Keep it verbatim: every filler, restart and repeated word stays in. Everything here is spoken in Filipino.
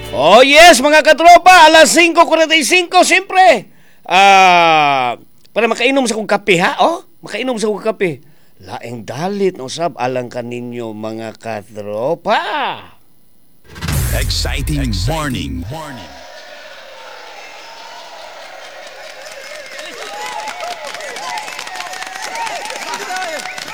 Oh yes, mga katropa, alas singko forty-five, siyempre. Ah, para makainom sa kong kape, ha? Oh, makainom sa kong kape. Laing dalit, no, sab, alang kaninyo, mga katropa. Exciting, Exciting morning. morning.